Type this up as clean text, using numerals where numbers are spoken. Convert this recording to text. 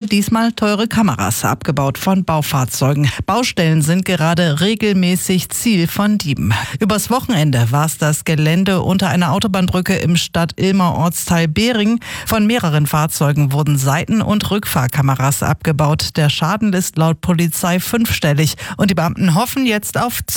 diesmal teure Kameras, abgebaut von Baufahrzeugen. Baustellen sind gerade regelmäßig Ziel von Dieben. Übers Wochenende war es das Gelände unter einer Autobahnbrücke im Stadt-Ilmer Ortsteil Behring. Von mehreren Fahrzeugen wurden Seiten- und Rückfahrkameras abgebaut. Der Schaden ist laut Polizei 5-stellig und die Beamten hoffen jetzt auf